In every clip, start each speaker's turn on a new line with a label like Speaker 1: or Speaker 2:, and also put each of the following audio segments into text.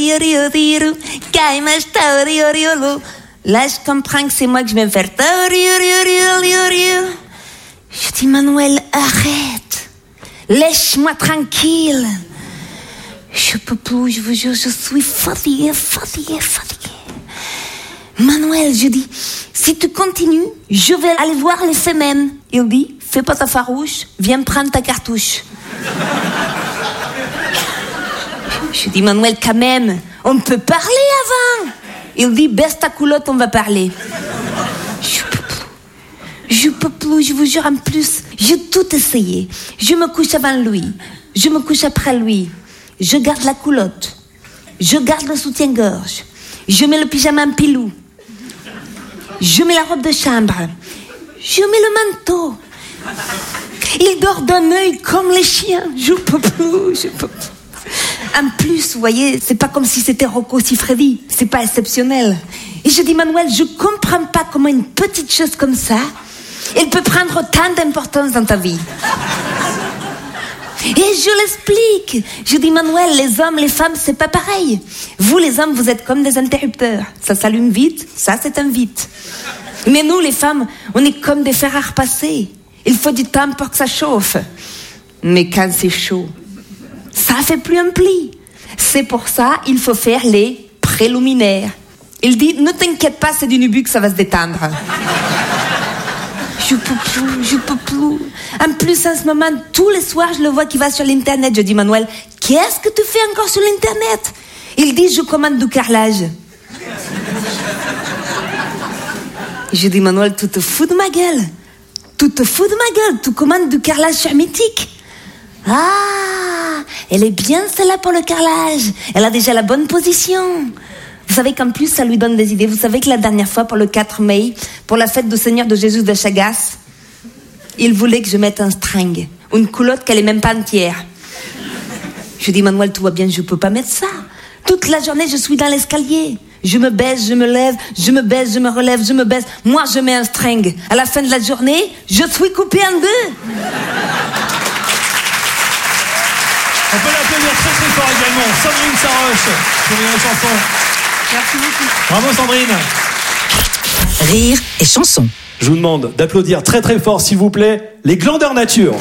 Speaker 1: Là, je comprends que c'est moi que je vais me faire. Je dis, Manuel, arrête. Laisse-moi tranquille. Je peux plus, je vous jure, je suis fatiguée. Manuel, je dis, si tu continues, je vais aller voir les femmes. Il dit, fais pas ta farouche, viens prendre ta cartouche. Je dis, Manuel, quand même, on peut parler avant. Il dit, baisse ta culotte, on va parler. Je peux plus, je vous jure, en plus, j'ai tout essayé. Je me couche avant lui, je me couche après lui. Je garde la culotte, je garde le soutien-gorge, je mets le pyjama en pilou, je mets la robe de chambre, je mets le manteau. Il dort d'un œil comme les chiens. Je peux plus. En plus, vous voyez, c'est pas comme si c'était Rocco Siffredi. C'est pas exceptionnel. Et je dis, Manuel, je comprends pas comment une petite chose comme ça, elle peut prendre tant d'importance dans ta vie. Et je l'explique. Je dis, Manuel, les hommes, les femmes, c'est pas pareil. Vous, les hommes, vous êtes comme des interrupteurs. Ça s'allume vite, ça s'éteint vite. Mais nous, les femmes, on est comme des fers à repasser. Il faut du temps pour que ça chauffe. Mais quand c'est chaud, ça fait plus un pli. C'est pour ça il faut faire les préliminaires. Il dit, ne t'inquiète pas, c'est du nubu que ça va se détendre. Je peux plus. En plus, en ce moment, tous les soirs, je le vois qui va sur l'internet. Je dis, Manuel, qu'est-ce que tu fais encore sur l'internet? Il dit, je commande du carrelage. Je dis, Manuel, tu te fous de ma gueule. Tu commandes du carrelage sur Mythique. Ah, elle est bien celle-là pour le carrelage. Elle a déjà la bonne position. Vous savez qu'en plus, ça lui donne des idées. Vous savez que la dernière fois, pour le 4 mai, pour la fête du Seigneur de Jésus de Chagas, il voulait que je mette un string, une culotte qu'elle est même pas entière. Je dis, Manuel, tout va bien, je peux pas mettre ça. Toute la journée, je suis dans l'escalier. Je me baisse, je me lève, je me baisse, je me relève, je me baisse. Moi, je mets un string. À la fin de la journée, je suis coupée en deux.
Speaker 2: On peut l'applaudir très très fort également. Sandrine Saroche pour les chansons.
Speaker 1: Merci beaucoup.
Speaker 2: Bravo Sandrine.
Speaker 3: Rire et chanson.
Speaker 2: Je vous demande d'applaudir très très fort, s'il vous plaît, les Glandeurs Nature.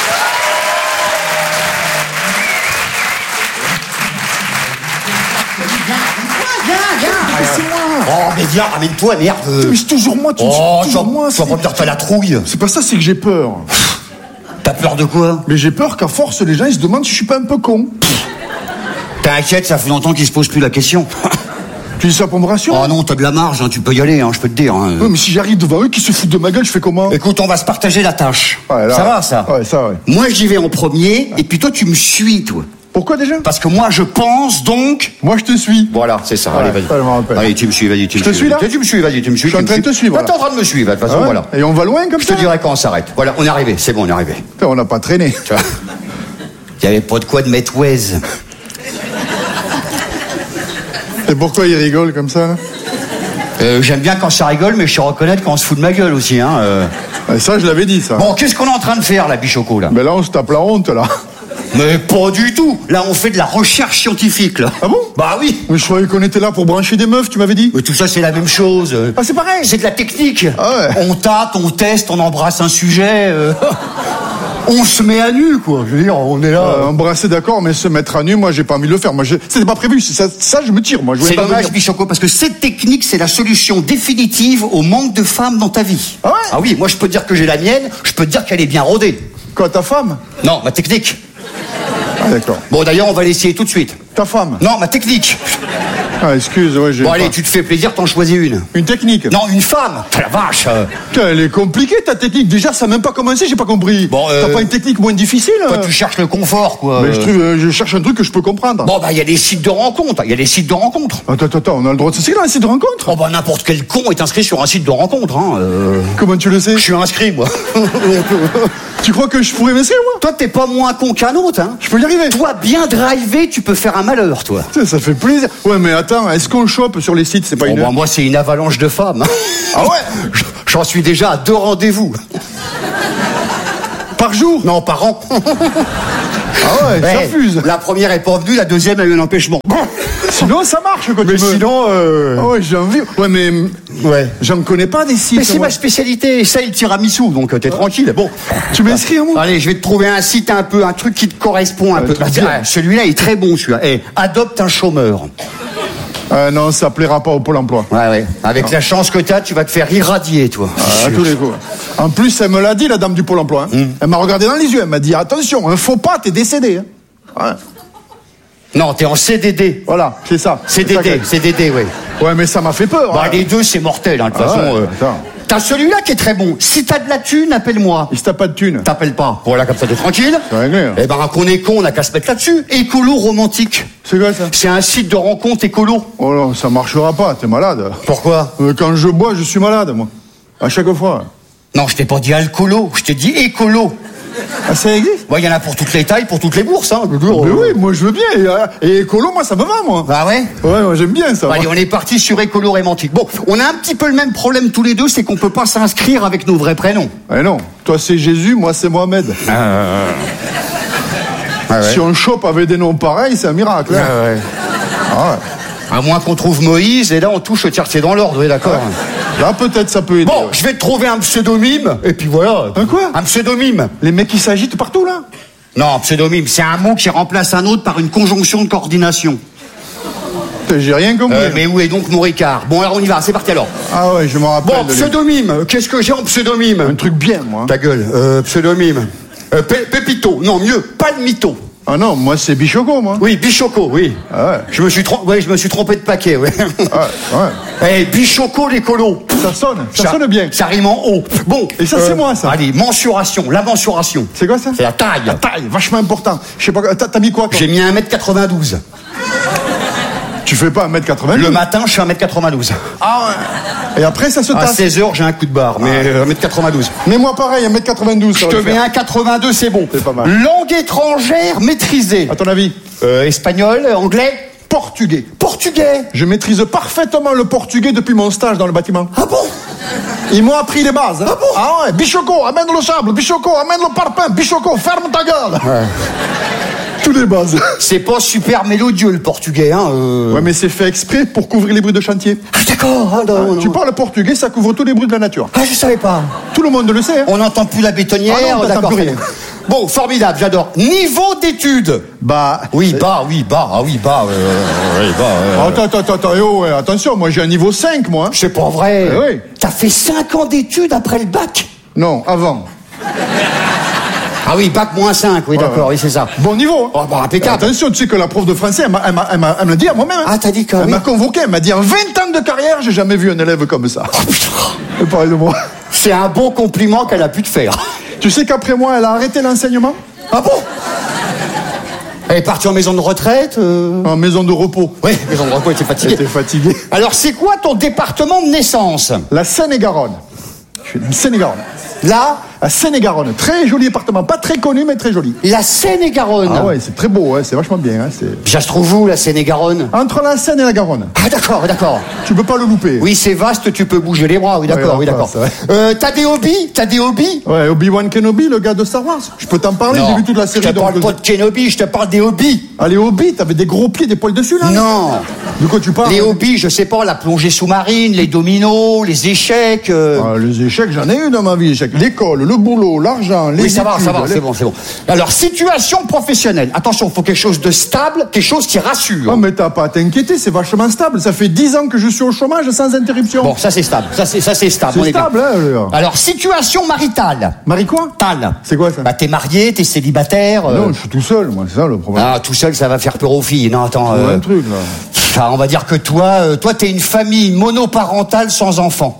Speaker 4: Oh, mais viens, ramène-toi, merde.
Speaker 5: Mais c'est toujours moi, tu toujours moi.
Speaker 4: Tu vas pas me dire que t'as la trouille.
Speaker 5: C'est pas ça, c'est que j'ai peur.
Speaker 4: T'as peur de quoi?
Speaker 5: Mais j'ai peur qu'à force, les gens ils se demandent si je suis pas un peu con.
Speaker 4: T'inquiète, ça fait longtemps qu'ils se posent plus la question.
Speaker 5: Tu dis ça pour me rassurer?
Speaker 4: Oh non, t'as de la marge, hein, tu peux y aller, hein, je peux te dire. Hein.
Speaker 5: Ouais, mais si j'arrive devant eux qui se foutent de ma gueule, je fais comment?
Speaker 4: Écoute, on va se partager la tâche.
Speaker 5: Ouais, là,
Speaker 4: ça va, ça?
Speaker 5: Ouais, ça, ouais.
Speaker 4: Moi, j'y vais en premier, et puis toi, tu me suis, toi.
Speaker 5: Pourquoi déjà?
Speaker 4: Parce que moi, je pense, donc...
Speaker 5: Moi, je te suis.
Speaker 4: Voilà, c'est ça.
Speaker 5: Ouais,
Speaker 4: allez, vas-y.
Speaker 5: ça, je me rappelle.
Speaker 4: Allez, tu me suis, vas-y, tu me suis.
Speaker 5: Je te suis, là?
Speaker 4: Tu me suis, vas-y, tu me suis.
Speaker 5: Je suis en train de te suivre,
Speaker 4: Toi,
Speaker 5: là.
Speaker 4: t'es en train de me suivre, de toute façon,
Speaker 5: Ah ouais.
Speaker 4: voilà.
Speaker 5: Et on va loin comme
Speaker 4: Je
Speaker 5: ça?
Speaker 4: te dirai quand on s'arrête. Voilà, on est arrivé, c'est bon, on est arrivé.
Speaker 5: Putain, on n'a pas traîné.
Speaker 4: Tu vois, il y avait pas de quoi de mettre Waze.
Speaker 5: Et pourquoi ils rigolent comme ça, là?
Speaker 4: J'aime bien quand ça rigole, mais je sais reconnaître quand on se fout de ma gueule aussi, hein.
Speaker 5: Ouais, ça, je l'avais dit, ça.
Speaker 4: Bon, qu'est-ce qu'on est en train de faire, là, Bichoco, là?
Speaker 5: Mais là, on se tape la honte, là.
Speaker 4: Mais pas du tout. Là, on fait de la recherche scientifique, là.
Speaker 5: Ah bon?
Speaker 4: Bah oui.
Speaker 5: Mais je croyais qu'on était là pour brancher des meufs, tu m'avais dit.
Speaker 4: Mais tout ça, c'est la même chose.
Speaker 5: Ah, c'est pareil.
Speaker 4: C'est de la technique.
Speaker 5: Ah ouais.
Speaker 4: On tâte, on teste, on embrasse un sujet. On se met à nu, quoi. Je veux dire, on est là.
Speaker 5: Embrasser, d'accord, mais se mettre à nu, moi, j'ai pas envie de le faire. Moi, c'était pas prévu. Ça, je me tire, moi. Je voulais
Speaker 4: C'est
Speaker 5: pas
Speaker 4: dommage,
Speaker 5: venir.
Speaker 4: Bichoco, parce que cette technique, c'est la solution définitive au manque de femmes dans ta vie.
Speaker 5: Ah ouais?
Speaker 4: Ah oui, moi, je peux te dire que j'ai la mienne, je peux te dire qu'elle est bien rodée.
Speaker 5: Quoi, ta femme?
Speaker 4: Non, ma technique.
Speaker 5: Ah, d'accord.
Speaker 4: Bon, d'ailleurs, on va l'essayer tout de suite.
Speaker 5: Ta femme?
Speaker 4: Non, ma technique.
Speaker 5: Ah, excuse, ouais, j'ai.
Speaker 4: Bon, allez, tu te fais plaisir, t'en choisis une.
Speaker 5: Une technique?
Speaker 4: Non, une femme. La vache.
Speaker 5: Putain, elle est compliquée, ta technique. Déjà, ça n'a même pas commencé, j'ai pas compris.
Speaker 4: Bon,
Speaker 5: T'as pas une technique moins difficile?
Speaker 4: Toi, tu cherches le confort, quoi.
Speaker 5: Mais je cherche un truc que je peux comprendre.
Speaker 4: Bon, bah, il y a des sites de rencontres. Il y a des sites de rencontres.
Speaker 5: Attends, on a le droit de s'inscrire à un site de rencontre?
Speaker 4: Oh, bah, n'importe quel con est inscrit sur un site de rencontre, hein.
Speaker 5: Comment tu le sais?
Speaker 4: Je suis inscrit, moi.
Speaker 5: Tu crois que je pourrais m'inscrire, moi?
Speaker 4: Toi, t'es pas moins con qu'un autre, hein.
Speaker 5: Je peux y arriver.
Speaker 4: Toi, bien drivé, tu peux faire un malheur, toi.
Speaker 5: Putain, ça fait plaisir. Ouais, mais attends, est-ce qu'on chope sur les sites? C'est pas
Speaker 4: Bon,
Speaker 5: une.
Speaker 4: bah, moi, c'est une avalanche de femmes. Hein.
Speaker 5: Ah ouais?
Speaker 4: J'en suis déjà à 2 rendez-vous.
Speaker 5: Par jour?
Speaker 4: Non, par an.
Speaker 5: Ah ouais, ça fuse.
Speaker 4: La première est pas venue, la deuxième a eu un empêchement.
Speaker 5: Sinon, ça marche, quoi.
Speaker 4: Mais sinon,
Speaker 5: Ouais, j'ai envie. Ouais, mais.
Speaker 4: Ouais.
Speaker 5: J'en connais pas des sites.
Speaker 4: Mais c'est
Speaker 5: moi.
Speaker 4: ma spécialité, ça et le tiramisu, donc t'es tranquille. Bon,
Speaker 5: Tu m'inscris à moi?
Speaker 4: allez, je vais te trouver un site un truc qui te correspond un peu.
Speaker 5: truc bien.
Speaker 4: Celui-là est très bon, celui-là. Adopte un chômeur.
Speaker 5: Non, ça plaira pas au Pôle emploi.
Speaker 4: Ouais. Avec la chance que t'as, tu vas te faire irradier, toi.
Speaker 5: À tous les coups. En plus, elle me l'a dit, la dame du Pôle emploi. Hein. Elle m'a regardé dans les yeux, elle m'a dit attention, un faux pas, t'es décédé. Hein. Ouais.
Speaker 4: Non, t'es en CDD.
Speaker 5: Voilà, c'est ça.
Speaker 4: CDD, oui.
Speaker 5: Ouais, mais ça m'a fait peur.
Speaker 4: Bah,
Speaker 5: hein.
Speaker 4: les deux, c'est mortel, hein, de toute façon.
Speaker 5: Attends.
Speaker 4: T'as celui-là qui est très bon. Si t'as de la thune, appelle-moi.
Speaker 5: Il se tape pas de thune.
Speaker 4: T'appelles pas. Voilà, comme ça, t'es tranquille.
Speaker 5: C'est réglé. Hein.
Speaker 4: Eh ben, qu'on est con, on a qu'à se mettre là-dessus. Écolo romantique.
Speaker 5: C'est quoi ça?
Speaker 4: C'est un site de rencontre écolo.
Speaker 5: Oh là, ça marchera pas, t'es malade.
Speaker 4: Pourquoi?
Speaker 5: Quand je bois, je suis malade, moi. À chaque fois.
Speaker 4: Non, je t'ai pas dit alcoolo, je t'ai dit écolo.
Speaker 5: Ah, ça existe?
Speaker 4: Ouais, il y en a pour toutes les tailles, pour toutes les bourses, hein.
Speaker 5: Mais oui, moi je veux bien. Et écolo, moi ça me va, moi.
Speaker 4: Ah ouais?
Speaker 5: Ouais, moi j'aime bien ça.
Speaker 4: Bon, allez, on est parti sur écolo romantique. Bon, on a un petit peu le même problème tous les deux, c'est qu'on peut pas s'inscrire avec nos vrais prénoms.
Speaker 5: Eh non, toi c'est Jésus, moi c'est Mohamed.
Speaker 4: Ah ouais.
Speaker 5: Si on chope avec des noms pareils, c'est un miracle. Hein.
Speaker 4: Ouais.
Speaker 5: Ah ouais.
Speaker 4: À moins qu'on trouve Moïse, et là on touche le tiercé dans l'ordre, oui, d'accord.
Speaker 5: Là peut-être ça peut aider.
Speaker 4: Bon, je vais te trouver un pseudonyme, et puis voilà.
Speaker 5: Un quoi?
Speaker 4: Un pseudonyme.
Speaker 5: Les mecs qui s'agitent partout là.
Speaker 4: Non, pseudonyme, c'est un mot qui remplace un autre par une conjonction de coordination.
Speaker 5: J'ai rien compris.
Speaker 4: Mais où est donc mon Ricard? Bon, alors on y va, c'est parti alors.
Speaker 5: Ah ouais, je m'en rappelle.
Speaker 4: Bon, pseudonyme, qu'est-ce que j'ai en pseudonyme?
Speaker 5: Un truc bien, moi.
Speaker 4: Ta gueule, pseudonyme. Pépito, non, mieux, Palmito.
Speaker 5: Ah non, moi c'est Bichoco, moi.
Speaker 4: Oui, Bichoco, oui.
Speaker 5: Ah ouais.
Speaker 4: Je me suis trompé de paquet, ouais.
Speaker 5: Ouais.
Speaker 4: Eh, Bichoco, l'écolo.
Speaker 5: Ça sonne bien.
Speaker 4: Ça rime en haut. Bon.
Speaker 5: Et ça, c'est moi, ça.
Speaker 4: Allez, mensuration, la mensuration.
Speaker 5: C'est quoi ça?
Speaker 4: C'est la taille.
Speaker 5: La taille, vachement important. Je sais pas, t'as mis quoi, toi?
Speaker 4: J'ai mis 1m92.
Speaker 5: Tu fais pas 1m80?
Speaker 4: Le matin, je suis 1m92.
Speaker 5: Ah ouais. Et après, ça se
Speaker 4: À
Speaker 5: tasse.
Speaker 4: 16h, j'ai un coup de barre, mais 1m92.
Speaker 5: Mais moi, pareil, 1m92.
Speaker 4: Je te mets 1,82, c'est bon.
Speaker 5: C'est pas mal.
Speaker 4: Langue étrangère maîtrisée.
Speaker 5: À ton avis?
Speaker 4: Espagnol, anglais,
Speaker 5: Portugais.
Speaker 4: portugais.
Speaker 5: Je maîtrise parfaitement le portugais depuis mon stage dans le bâtiment.
Speaker 4: Ah bon?
Speaker 5: Ils m'ont appris les bases. Hein.
Speaker 4: Ah bon?
Speaker 5: Ah ouais, Bichoco, amène le sable. Bichoco, amène le parpaing. Bichoco, ferme ta gueule. Ouais. Tous les bases.
Speaker 4: C'est pas super mélodieux le portugais, hein.
Speaker 5: Ouais, mais c'est fait exprès pour couvrir les bruits de chantier.
Speaker 4: Ah d'accord. Ah, non,
Speaker 5: Tu parles portugais, ça couvre tous les bruits de la nature.
Speaker 4: Ah, je savais pas.
Speaker 5: Tout le monde le sait. Hein.
Speaker 4: On n'entend plus la bétonnière.
Speaker 5: Ah non, t'entends
Speaker 4: d'accord.
Speaker 5: plus rien.
Speaker 4: Bon, formidable, j'adore. Niveau d'études.
Speaker 5: Bah.
Speaker 4: Oui, bah.
Speaker 5: Attends, ouais, attention, moi j'ai un niveau 5, moi. Hein.
Speaker 4: C'est pas vrai.
Speaker 5: Eh oui.
Speaker 4: T'as fait 5 ans d'études après le bac?
Speaker 5: Non, avant.
Speaker 4: Ah oui, bac moins 5, oui, d'accord, oui, c'est ça.
Speaker 5: Bon niveau. Hein.
Speaker 4: Oh, bah, impeccable.
Speaker 5: Attention, tu sais que la prof de français, elle me l'a dit à moi-même. Hein.
Speaker 4: Ah, t'as dit que
Speaker 5: Elle
Speaker 4: oui.
Speaker 5: m'a convoqué, elle m'a dit en 20 ans de carrière, j'ai jamais vu un élève comme ça.
Speaker 4: Oh, putain.
Speaker 5: Elle parlait de moi.
Speaker 4: C'est un bon compliment qu'elle a pu te faire.
Speaker 5: Tu sais qu'après moi, elle a arrêté l'enseignement?
Speaker 4: Ah bon? Elle est partie en maison de retraite
Speaker 5: En maison de repos.
Speaker 4: Oui, maison de repos, elle était fatiguée.
Speaker 5: J'étais fatigué.
Speaker 4: Alors, c'est quoi ton département de naissance?
Speaker 5: La Seine-et-Garonne. Je suis de Seine-et-Garonne.
Speaker 4: Là,
Speaker 5: La Seine-et-Garonne. Très joli département. Pas très connu, mais très joli.
Speaker 4: la Seine-et-Garonne.
Speaker 5: Ah ouais, c'est très beau, ouais, c'est vachement bien. Hein, c'est...
Speaker 4: Ça se trouve où, la Seine-et-Garonne?
Speaker 5: Entre la Seine et la Garonne.
Speaker 4: Ah d'accord.
Speaker 5: Tu peux pas le louper.
Speaker 4: Oui, c'est vaste, tu peux bouger les bras, oui, d'accord,
Speaker 5: Ouais,
Speaker 4: oui, d'accord.
Speaker 5: c'est vrai.
Speaker 4: T'as des hobbies?
Speaker 5: Ouais, Obi-Wan Kenobi, le gars de Star Wars. Je peux t'en parler, j'ai vu toute la série.
Speaker 4: Je te parle pas de Kenobi, je te parle des hobbies.
Speaker 5: Ah, les hobbies, t'avais des gros pieds, des poils dessus, là?
Speaker 4: Non.
Speaker 5: De quoi tu parles?
Speaker 4: Les hobbies, je sais pas, la plongée sous-marine, les dominos, les échecs.
Speaker 5: Ah, les échecs, j'en ai eu dans ma vie. Échecs. L'école, le boulot, l'argent, les
Speaker 4: Oui, ça va,
Speaker 5: études,
Speaker 4: c'est bon. Alors, situation professionnelle. Attention, faut quelque chose de stable, quelque chose qui rassure.
Speaker 5: Oh, mais t'as pas à t'inquiéter, c'est vachement stable. Ça fait 10 ans que je suis au chômage sans interruption.
Speaker 4: Bon, ça c'est stable. Ça c'est stable.
Speaker 5: C'est
Speaker 4: on est bien.
Speaker 5: stable, hein, le gars.
Speaker 4: Alors, situation maritale.
Speaker 5: Marie quoi?
Speaker 4: Tal.
Speaker 5: C'est quoi ça?
Speaker 4: Bah, t'es marié, t'es célibataire.
Speaker 5: Non, je suis tout seul, moi, c'est ça le problème.
Speaker 4: Ah, tout seul, ça va faire peur aux filles. Non, attends.
Speaker 5: Ouais, un truc, là.
Speaker 4: Enfin, on va dire que toi, t'es une famille monoparentale sans enfants.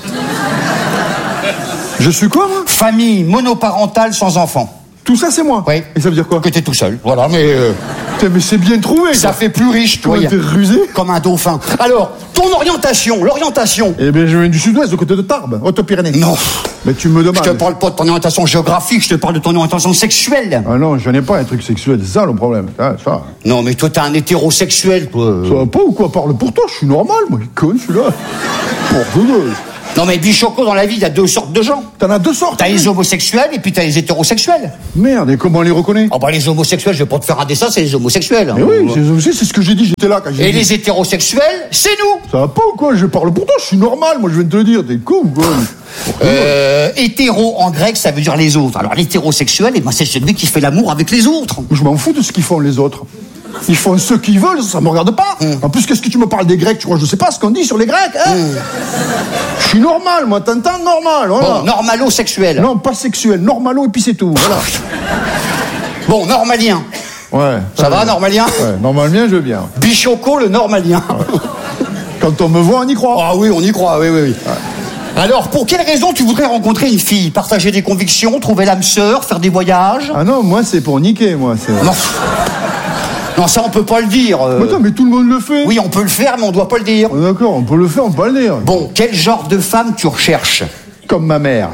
Speaker 5: Je suis quoi, moi?
Speaker 4: Famille monoparentale sans enfants.
Speaker 5: Tout ça, c'est moi?
Speaker 4: Oui.
Speaker 5: Et ça veut dire quoi?
Speaker 4: Que t'es tout seul. Voilà, mais
Speaker 5: Putain, mais c'est bien trouvé,
Speaker 4: ça
Speaker 5: quoi.
Speaker 4: fait plus riche, toi.
Speaker 5: Comment t'es rusé?
Speaker 4: Comme un dauphin. Alors, ton l'orientation.
Speaker 5: Eh bien, je viens du sud-ouest, du côté de Tarbes, Haute-Pyrénées.
Speaker 4: Non.
Speaker 5: Mais tu me
Speaker 4: Je
Speaker 5: demandes.
Speaker 4: te parle pas de ton orientation géographique, je te parle de ton orientation sexuelle.
Speaker 5: Ah non, j'en ai pas un truc sexuel, c'est ça le problème. Ah, ça.
Speaker 4: Non, mais toi, t'es un hétérosexuel, toi.
Speaker 5: Ça va pas ou quoi? Parle pour toi, je suis normal, moi. Il conne, celui-là. Pour deux.
Speaker 4: Non mais Bichoco, dans la vie, il y a 2 sortes de gens.
Speaker 5: T'en as 2 sortes.
Speaker 4: T'as les homosexuels et puis t'as les hétérosexuels.
Speaker 5: Merde, et comment on les reconnaît?
Speaker 4: Oh bah les homosexuels, je vais pas te faire un dessin, c'est les homosexuels.
Speaker 5: Mais oui, c'est ce que j'ai dit, j'étais là quand j'ai
Speaker 4: Et
Speaker 5: dit.
Speaker 4: les hétérosexuels, c'est nous.
Speaker 5: Ça va pas ou quoi? Je parle pour toi, je suis normal, moi je viens de te le dire, t'es con ou quoi?
Speaker 4: Hétéro en grec, ça veut dire les autres. Alors l'hétérosexuel, eh ben, c'est celui qui fait l'amour avec les autres.
Speaker 5: Je m'en fous de ce qu'ils font les autres. Ils font ce qu'ils veulent, ça me regarde pas. En plus, qu'est-ce que tu me parles des Grecs? Tu crois que je sais pas ce qu'on dit sur les Grecs, hein? Je suis normal, moi, t'entends, normal, voilà.
Speaker 4: Bon, normalo-sexuel.
Speaker 5: Non, pas sexuel, normalo et puis c'est tout, voilà.
Speaker 4: Bon, normalien.
Speaker 5: Ouais.
Speaker 4: Ça va, normalien?
Speaker 5: Ouais, normalement, je veux bien.
Speaker 4: Bichoco, le normalien.
Speaker 5: Quand on me voit, on y croit.
Speaker 4: Ah oui, on y croit, oui. Ouais. Alors, pour quelle raison tu voudrais rencontrer une fille? Partager des convictions, trouver l'âme sœur, faire des voyages?
Speaker 5: Ah non, moi, c'est pour niquer, moi.
Speaker 4: Non. Non, ça, on peut pas le dire.
Speaker 5: Mais attends, mais tout le monde le fait.
Speaker 4: Oui, on peut le faire, mais on doit pas le dire.
Speaker 5: D'accord, on peut le faire, on peut pas le dire.
Speaker 4: Bon, quel genre de femme tu recherches?
Speaker 5: Comme ma mère.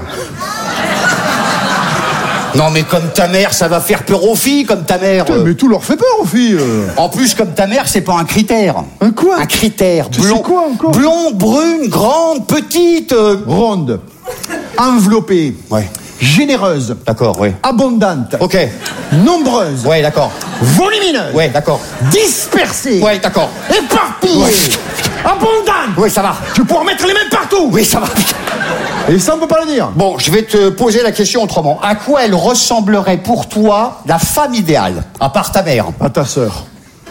Speaker 4: Non, mais comme ta mère, ça va faire peur aux filles, comme ta mère.
Speaker 5: Mais tout leur fait peur aux filles.
Speaker 4: En plus, comme ta mère, c'est pas un critère.
Speaker 5: Un quoi?
Speaker 4: Un critère.
Speaker 5: C'est quoi encore?
Speaker 4: Blonde, brune, grande, petite.
Speaker 5: Ronde. Enveloppée.
Speaker 4: Ouais.
Speaker 5: Généreuse.
Speaker 4: D'accord, oui.
Speaker 5: Abondante.
Speaker 4: Ok.
Speaker 5: Nombreuse.
Speaker 4: Ouais, d'accord.
Speaker 5: Volumineuse.
Speaker 4: Ouais, d'accord.
Speaker 5: Dispersée.
Speaker 4: Ouais, d'accord.
Speaker 5: Éparpillée.
Speaker 4: Ouais.
Speaker 5: Abondante.
Speaker 4: Oui, ça va.
Speaker 5: Tu vas pouvoir mettre les mains partout.
Speaker 4: Oui, ça va.
Speaker 5: Et ça, on peut pas le dire.
Speaker 4: Bon, je vais te poser la question autrement. À quoi elle ressemblerait pour toi la femme idéale, à part ta mère?
Speaker 5: À ta sœur.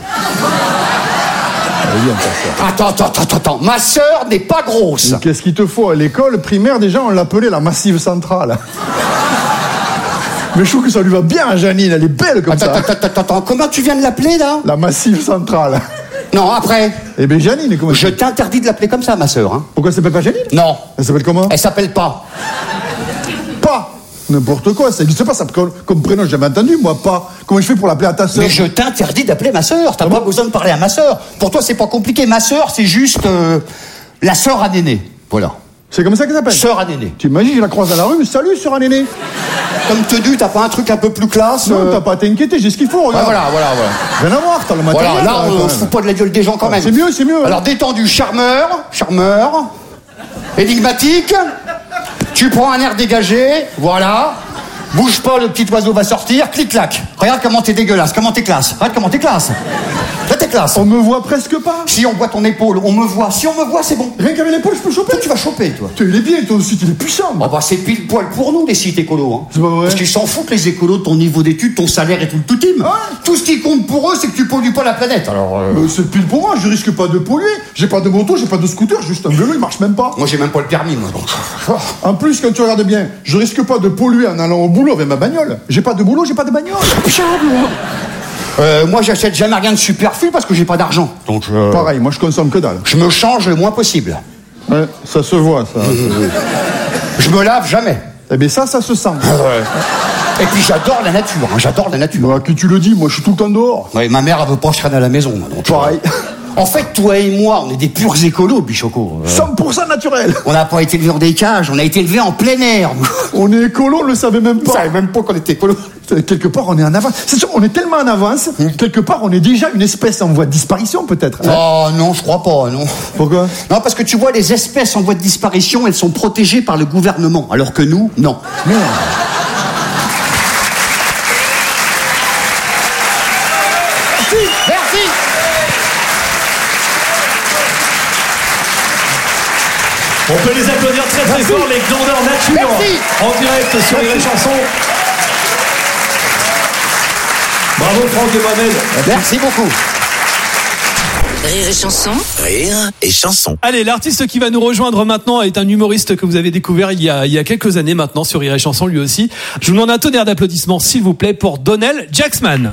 Speaker 4: Attends. Ma sœur n'est pas grosse.
Speaker 5: Et qu'est-ce qu'il te faut? À l'école primaire, déjà, on l'appelait la Massive Centrale. Mais je trouve que ça lui va bien à Janine, elle est belle comme ça.
Speaker 4: Attends, comment tu viens de l'appeler, là?
Speaker 5: La Massive Centrale.
Speaker 4: Non, après.
Speaker 5: Eh bien, Janine, comment
Speaker 4: Je t'interdis de l'appeler comme ça, ma sœur. Hein.
Speaker 5: Pourquoi elle s'appelle pas Janine?
Speaker 4: Non.
Speaker 5: Elle s'appelle comment?
Speaker 4: Elle s'appelle pas.
Speaker 5: Pas. N'importe quoi, ça n'existe pas, ça, comme prénom, j'ai jamais entendu, moi, pas. Comment je fais pour l'appeler à ta sœur?
Speaker 4: Mais je t'interdis d'appeler ma sœur. T'as pas besoin de parler à ma sœur. Pour toi, c'est pas compliqué. Ma sœur, c'est juste la sœur à Néné. Voilà.
Speaker 5: C'est comme ça qu'elle s'appelle?
Speaker 4: Sœur à Néné.
Speaker 5: Tu imagines, je la croise à la rue, salut, sœur à Néné.
Speaker 4: Comme tenue, t'as pas un truc un peu plus classe?
Speaker 5: Non, t'as pas à t'inquiéter, j'ai ce qu'il faut, regarde.
Speaker 4: Voilà.
Speaker 5: Rien à voir, t'as le matériel.
Speaker 4: Voilà, là, on se fout pas de la gueule des gens quand même.
Speaker 5: C'est mieux.
Speaker 4: Alors, détendu, charmeur, énigmatique, tu prends un air dégagé, voilà, bouge pas, le petit oiseau va sortir, clic-clac. Regarde comment t'es dégueulasse, comment t'es classe. Regarde comment t'es classe. Là, t'es classe.
Speaker 5: On me voit presque pas.
Speaker 4: Si on voit ton épaule, on me voit. Si on me voit, c'est bon.
Speaker 5: Rien qu'avec l'épaule, je peux choper.
Speaker 4: Toi, tu vas choper, toi.
Speaker 5: Il est bien, toi aussi, il est puissant.
Speaker 4: Oh bah c'est pile poil pour nous les sites écolos. Hein.
Speaker 5: C'est pas vrai.
Speaker 4: Parce qu'ils s'en foutent les écolos de ton niveau d'études, ton salaire et tout le tout team.
Speaker 5: Ouais.
Speaker 4: Tout ce qui compte pour eux, c'est que tu pollues pas la planète. Alors.
Speaker 5: C'est pile pour moi, je risque pas de polluer. J'ai pas de moto, j'ai pas de scooter, juste un vélo, il marche même pas.
Speaker 4: Moi j'ai même pas le permis, moi. Donc.
Speaker 5: En plus, quand tu regardes bien, je risque pas de polluer en allant au boulot avec ma bagnole. J'ai pas de boulot, j'ai pas de bagnole.
Speaker 4: Moi j'achète jamais rien de superflu parce que j'ai pas d'argent. Donc
Speaker 5: Pareil, moi je consomme que dalle.
Speaker 4: je me change le moins possible.
Speaker 5: Ouais, ça se voit, ça.
Speaker 4: Je me lave jamais.
Speaker 5: Eh bien ça se sent.
Speaker 4: Et puis j'adore la nature, hein, j'adore la nature.
Speaker 5: Bah, qui tu le dis, moi je suis tout le temps dehors.
Speaker 4: Ouais, ma mère elle veut pas que je traîne à la maison. Donc,
Speaker 5: Pareil.
Speaker 4: En fait, toi et moi, on est des purs écolos, Bichoco.
Speaker 5: 100% naturel.
Speaker 4: On n'a pas été élevés dans des cages, on a été élevés en plein air.
Speaker 5: On est écolo, on le savait même
Speaker 4: On
Speaker 5: pas.
Speaker 4: savait même pas qu'on était écolo.
Speaker 5: Quelque part, on est en avance. C'est sûr, on est tellement en avance, quelque part, on est déjà une espèce en voie de disparition, peut-être. Hein.
Speaker 4: Oh non, je crois pas, non.
Speaker 5: Pourquoi?
Speaker 4: Non, parce que tu vois, les espèces en voie de disparition, elles sont protégées par le gouvernement, alors que nous, non.
Speaker 5: Merde.
Speaker 4: Merci.
Speaker 2: On peut les applaudir très très fort, les glandeurs nature.
Speaker 4: Merci.
Speaker 2: En direct sur les chansons. Bravo Franck et Mohamed.
Speaker 4: Merci beaucoup.
Speaker 3: Rire et chanson.
Speaker 6: Rire et chanson.
Speaker 2: Allez, l'artiste qui va nous rejoindre maintenant est un humoriste que vous avez découvert il y a quelques années maintenant sur Rire et chanson lui aussi. Je vous demande un tonnerre d'applaudissements s'il vous plaît pour Donnell Jacksman.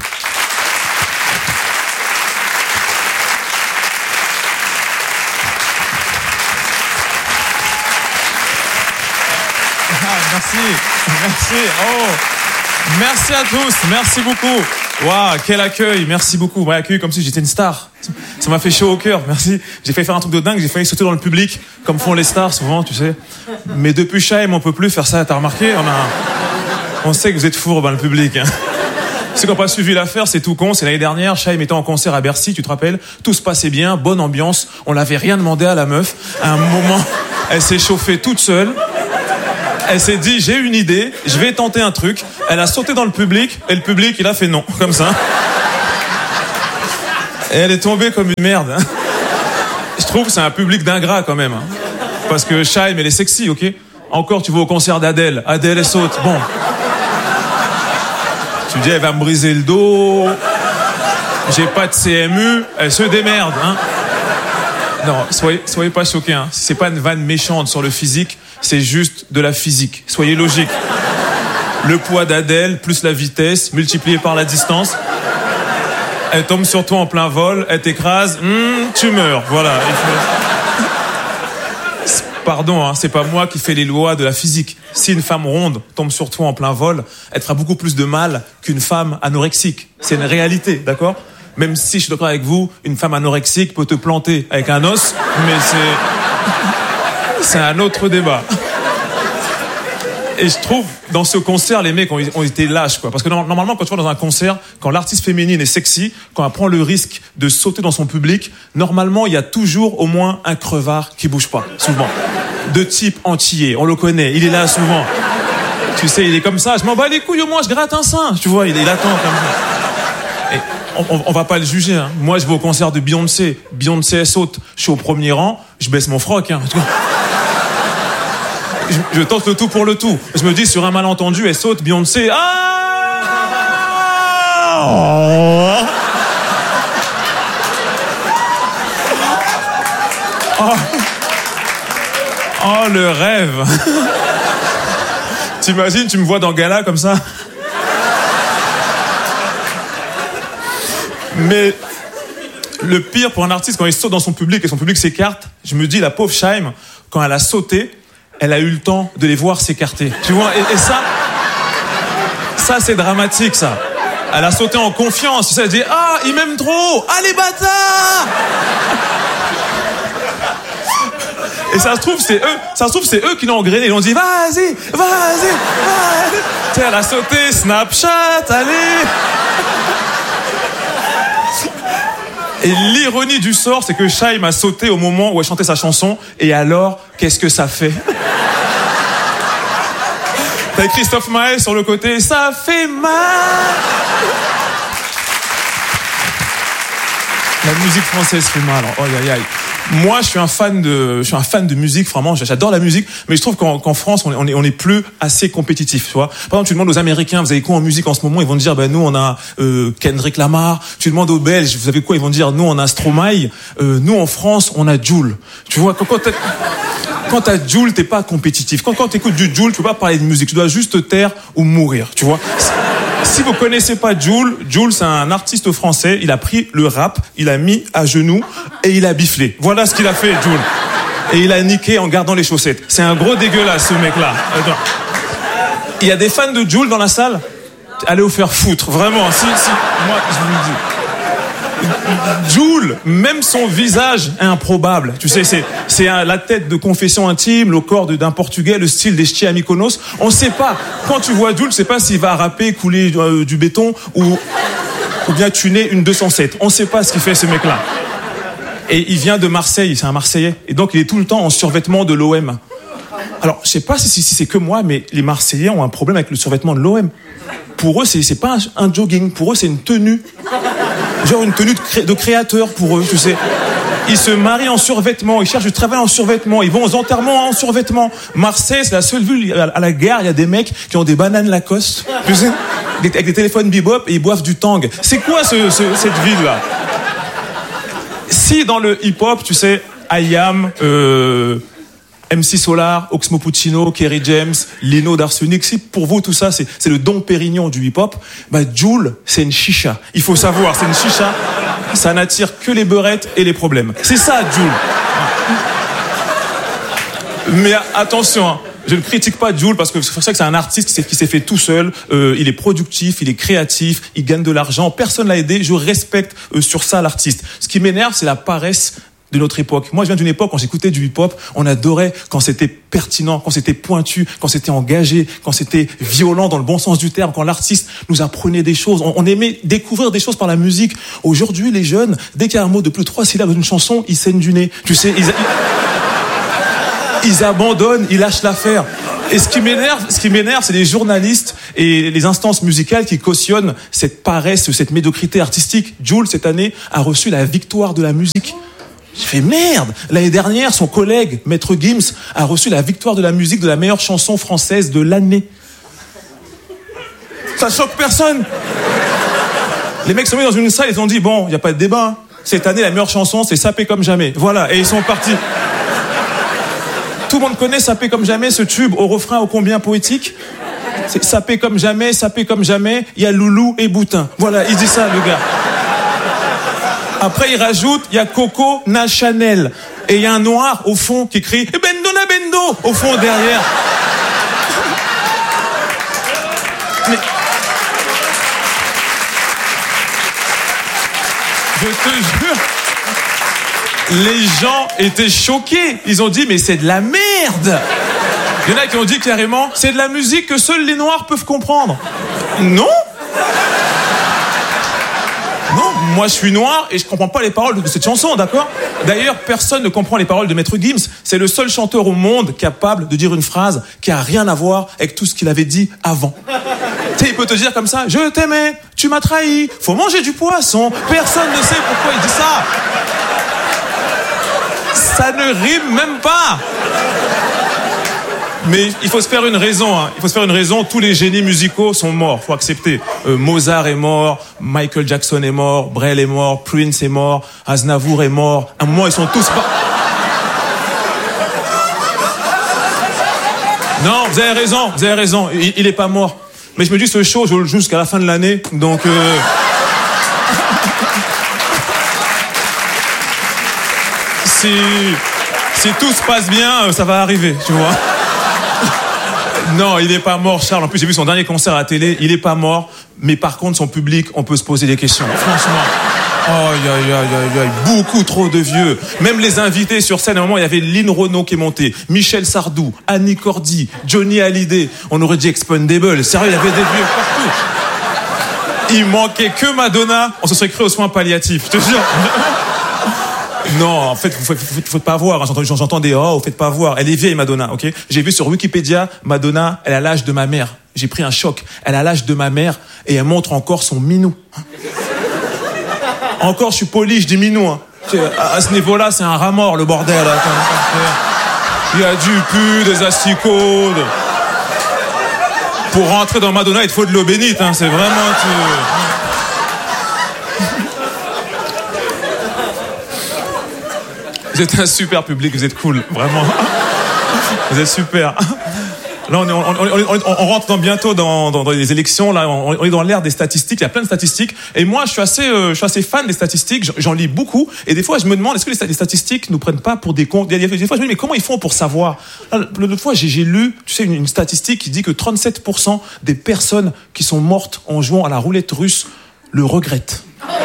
Speaker 7: Merci à tous, merci beaucoup. Waouh, quel accueil, merci beaucoup. Vous m'avez accueilli comme si j'étais une star. Ça m'a fait chaud au cœur, merci. J'ai failli faire un truc de dingue, j'ai failli sauter dans le public, comme font les stars souvent, tu sais. Mais depuis Chaim, on peut plus faire ça, t'as remarqué? On sait que vous êtes fourbe dans le public. Hein. Ceux qui n'ont pas suivi l'affaire, c'est tout con. C'est l'année dernière, Chaim était en concert à Bercy, tu te rappelles? Tout se passait bien, bonne ambiance. On n'avait rien demandé à la meuf. À un moment, Elle s'est chauffée toute seule. Elle s'est dit, j'ai une idée, je vais tenter un truc. Elle a sauté dans le public, et le public, il a fait non, comme ça. Et elle est tombée comme une merde. Je trouve que c'est un public d'ingrats quand même. Parce que Shaim, elle est sexy, ok? Encore, tu vas au concert d'Adèle. Adèle, elle saute. Bon. Tu dis, elle va me briser le dos. J'ai pas de CMU. Elle se démerde, hein. Non, soyez pas choqués, hein. C'est pas une vanne méchante sur le physique. C'est juste de la physique. Soyez logiques. Le poids d'Adèle plus la vitesse multiplié par la distance. Elle tombe sur toi en plein vol, elle t'écrase, tu meurs. Voilà. Pardon, hein, c'est pas moi qui fais les lois de la physique. Si une femme ronde tombe sur toi en plein vol, elle fera beaucoup plus de mal qu'une femme anorexique. C'est une réalité, d'accord? Même si je suis d'accord avec vous, une femme anorexique peut te planter avec un os, mais c'est un autre débat. Et je trouve, dans ce concert, les mecs ont été lâches, quoi. Parce que normalement, quand tu vas dans un concert, quand l'artiste féminine est sexy, quand elle prend le risque de sauter dans son public, normalement, il y a toujours au moins un crevard qui bouge pas, souvent. De type antillais, on le connaît, il est là souvent. Tu sais, il est comme ça, je m'en bats les couilles, au moins, je gratte un sein. Tu vois, il attend comme ça. Et on va pas le juger, hein. Moi, je vais au concert de Beyoncé. Beyoncé, elle saute. Je suis au premier rang, je baisse mon froc, hein. Je tente le tout pour le tout. Je me dis, sur un malentendu, elle saute, Beyoncé. Oh, le rêve. T'imagines, tu me vois dans Gala comme ça? Mais le pire pour un artiste, quand il saute dans son public et son public s'écarte, je me dis, la pauvre Shaim, quand elle a sauté, elle a eu le temps de les voir s'écarter. Tu vois, et ça c'est dramatique, ça. Elle a sauté en confiance. Tu sais, elle dit, il m'aime trop. Ah, les bâtards! Et ça se trouve, c'est eux qui l'ont engrainé. Ils ont dit, vas-y. Tu sais, elle a sauté, Snapchat, allez. Et l'ironie du sort, c'est que Shaim a sauté au moment où elle chantait sa chanson. Et alors, qu'est-ce que ça fait? T'as Christophe Maé sur le côté, ça fait mal. La musique française fait mal. Oh, aïe, aïe. Moi, je suis un fan de musique, vraiment. J'adore la musique, mais je trouve qu'en France, on est plus assez compétitif, tu vois. Par exemple, tu demandes aux Américains, vous avez quoi en musique en ce moment? Ils vont te dire, nous, on a Kendrick Lamar. Tu demandes aux Belges, vous avez quoi? Ils vont te dire, nous, on a Stromae. Nous, en France, on a Jul. Tu vois, quand t'as Jul, t'es pas compétitif. Quand t'écoutes du Jul, tu peux pas parler de musique. Tu dois juste te taire ou mourir, tu vois. Si vous connaissez pas Jul, c'est un artiste français. Il a pris le rap, il a mis à genoux et il a biflé. Voilà ce qu'il a fait, Jul. Et il a niqué en gardant les chaussettes. C'est un gros dégueulasse, ce mec-là. Attends. Il y a des fans de Jul dans la salle? Allez vous faire foutre, vraiment. Si, moi, je vous le dis. Jul, même son visage est improbable. Tu sais, c'est la tête de Confession Intime, le corps d'un Portugais, le style des ch'tis à Mykonos. On sait pas. Quand tu vois Jul, tu sais pas s'il va rapper, couler du béton ou bien tuner une 207. On sait pas ce qu'il fait, ce mec-là. Et il vient de Marseille, c'est un Marseillais. Et donc, il est tout le temps en survêtement de l'OM. Alors, je sais pas si c'est que moi, mais les Marseillais ont un problème avec le survêtement de l'OM. Pour eux, c'est pas un jogging. Pour eux, c'est une tenue. Genre une tenue de créateur pour eux, tu sais. Ils se marient en survêtement, ils cherchent du travail en survêtement, ils vont aux enterrements en survêtement. Marseille, c'est la seule ville, à la gare, il y a des mecs qui ont des bananes Lacoste, tu sais, avec des téléphones bebop et ils boivent du tang. C'est quoi cette ville-là? Si dans le hip-hop, tu sais, IAM, MC Solar, Oxmo Puccino, Kerry James, Lino d'Arsenic, si pour vous tout ça c'est le Dom Pérignon du hip-hop, Jul, c'est une chicha. Il faut savoir, c'est une chicha, ça n'attire que les beurettes et les problèmes. C'est ça, Jul. Mais attention, hein, je ne critique pas Jul parce que c'est pour ça que c'est un artiste qui s'est fait tout seul. Il est productif, il est créatif, il gagne de l'argent. Personne l'a aidé. Je respecte sur ça l'artiste. Ce qui m'énerve, c'est la paresse de notre époque. Moi, je viens d'une époque quand j'écoutais du hip-hop, on adorait quand c'était pertinent, quand c'était pointu, quand c'était engagé, quand c'était violent dans le bon sens du terme, quand l'artiste nous apprenait des choses. On aimait découvrir des choses par la musique. Aujourd'hui, les jeunes, dès qu'il y a un mot de plus de 3 syllabes dans une chanson, ils saignent du nez. Tu sais, Ils abandonnent, ils lâchent l'affaire. Et ce qui m'énerve, c'est les journalistes et les instances musicales qui cautionnent cette paresse, cette médiocrité artistique. Jul, cette année, a reçu la victoire de la musique. J'ai fait merde. L'année dernière, son collègue, Maître Gims, a reçu la victoire de la musique de la meilleure chanson française de l'année. Ça choque personne. Les mecs sont mis dans une salle et ils ont dit, bon, il n'y a pas de débat. Hein. Cette année, la meilleure chanson, c'est Sapé comme jamais. Voilà, et ils sont partis. Tout le monde connaît Sapé comme jamais, ce tube au refrain ô combien poétique. C'est Sapé comme jamais, il y a Loulou et Boutin. Voilà, il dit ça, le gars. Après, il rajoute, il y a Coco na Chanel. Et il y a un noir au fond qui crie « Bendo na Bendo » au fond derrière. Mais... Je te jure, les gens étaient choqués. Ils ont dit, mais c'est de la merde. Il y en a qui ont dit carrément, c'est de la musique que seuls les Noirs peuvent comprendre. Non. Non, moi je suis noir et je comprends pas les paroles de cette chanson, d'accord? D'ailleurs, personne ne comprend les paroles de Maître Gims. C'est le seul chanteur au monde capable de dire une phrase qui a rien à voir avec tout ce qu'il avait dit avant. Tu sais, il peut te dire comme ça, je t'aimais, tu m'as trahi, faut manger du poisson. Personne ne sait pourquoi il dit ça. Ça ne rime même pas. Mais il faut se faire une raison, hein. Il faut se faire une raison. Tous les génies musicaux sont morts, faut accepter. Mozart est mort, Michael Jackson est mort, Brel est mort, Prince est mort, Aznavour est mort. À un moment, ils sont tous pas... Non, vous avez raison. Il est pas mort. Mais je me dis, ce show, je le joue jusqu'à la fin de l'année, donc... Si tout se passe bien, ça va arriver, tu vois. Non, il est pas mort, Charles. En plus, j'ai vu son dernier concert à la télé. Il est pas mort, mais par contre, son public, on peut se poser des questions. Franchement. Aïe, beaucoup trop de vieux. Même les invités sur scène, à un moment, il y avait Lynn Renaud qui est montée, Michel Sardou, Annie Cordy, Johnny Hallyday. On aurait dit Expendable. Sérieux, il y avait des vieux partout. Il manquait que Madonna. On se serait cru aux soins palliatifs, je te jure. Non, en fait, faut pas voir. J'entends des oh, faites pas voir. Elle est vieille, Madonna, ok? J'ai vu sur Wikipédia, Madonna, elle a l'âge de ma mère. J'ai pris un choc. Elle a l'âge de ma mère et elle montre encore son minou. Encore, je suis poli, je dis minou. Hein. À ce niveau-là, c'est un rat mort, le bordel. Il y a du pu, des asticots. Pour rentrer dans Madonna, il te faut de l'eau bénite. Hein. C'est vraiment... Vous êtes un super public, vous êtes cool, vraiment. Vous êtes super. Là, on rentre bientôt dans les élections. Là, on est dans l'ère des statistiques. Il y a plein de statistiques. Et moi, je suis assez fan des statistiques. J'en lis beaucoup. Et des fois, je me demande, est-ce que les statistiques nous prennent pas pour des cons? Des fois, je me dis, mais comment ils font pour savoir? L'autre fois, j'ai lu, tu sais, une statistique qui dit que 37% des personnes qui sont mortes en jouant à la roulette russe le regrettent.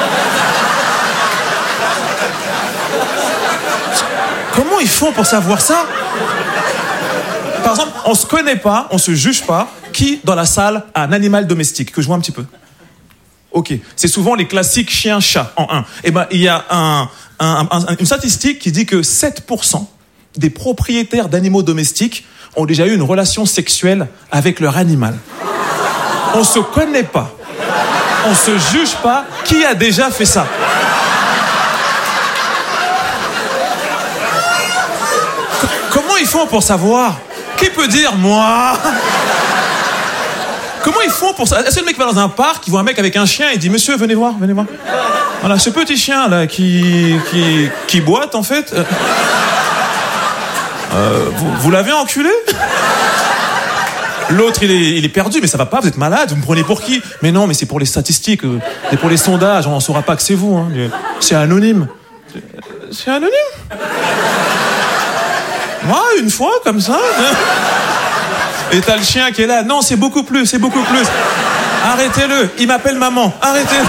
Speaker 7: Comment ils font pour savoir ça? Par exemple, on se connaît pas, on se juge pas. Qui, dans la salle, a un animal domestique? Que je vois un petit peu. Ok. C'est souvent les classiques chien-chat en 1. Eh ben, il y a une statistique qui dit que 7% des propriétaires d'animaux domestiques ont déjà eu une relation sexuelle avec leur animal. On se connaît pas. On se juge pas. Qui a déjà fait ça? Comment ils font pour savoir? Qui peut dire moi? Comment ils font pour ça? Est-ce que le mec va dans un parc, il voit un mec avec un chien et il dit monsieur, venez voir. Voilà, ce petit chien là qui boite en fait. Vous l'avez enculé? L'autre il est perdu, mais ça va pas, vous êtes malade, vous me prenez pour qui? Mais non, mais c'est pour les statistiques, c'est pour les sondages, on saura pas que c'est vous. Hein. C'est anonyme. C'est anonyme? Moi, une fois, comme ça. Et t'as le chien qui est là. Non, c'est beaucoup plus. Arrêtez-le. Il m'appelle maman. Arrêtez-le.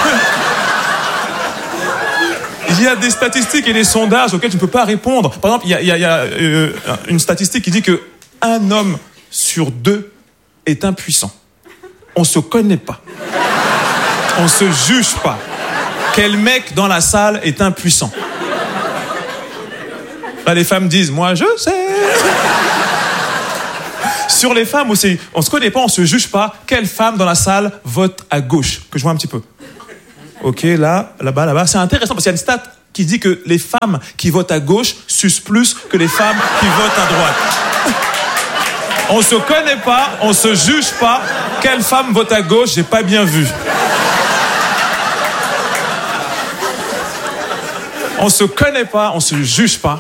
Speaker 7: Il y a des statistiques et des sondages auxquels tu ne peux pas répondre. Par exemple, il y a une statistique qui dit que 1 homme sur 2 est impuissant. On se connaît pas. On se juge pas. Quel mec dans la salle est impuissant? Là, les femmes disent, moi, je sais. Sur les femmes aussi, on se connaît pas, on se juge pas. Quelle femme dans la salle vote à gauche? Que je vois un petit peu. Ok, là-bas. C'est intéressant parce qu'il y a une stat qui dit que les femmes qui votent à gauche sucent plus que les femmes qui votent à droite. On se connaît pas, on se juge pas. Quelle femme vote à gauche? J'ai pas bien vu. On se connaît pas, on se juge pas.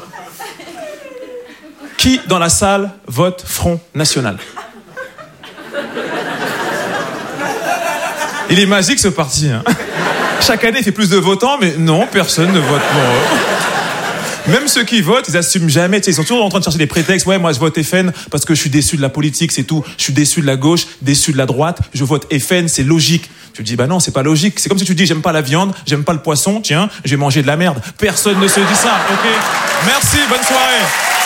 Speaker 7: Qui dans la salle vote Front National? Il est magique ce parti. Hein. Chaque année, il fait plus de votants, mais non, personne ne vote pour eux. Même ceux qui votent, ils assument jamais. Ils sont toujours en train de chercher des prétextes. Ouais, moi, je vote FN parce que je suis déçu de la politique, c'est tout. Je suis déçu de la gauche, déçu de la droite. Je vote FN, c'est logique. Tu te dis, bah non, c'est pas logique. C'est comme si tu dis, j'aime pas la viande, j'aime pas le poisson. Tiens, je vais manger de la merde. Personne ne se dit ça. Ok. Merci. Bonne soirée.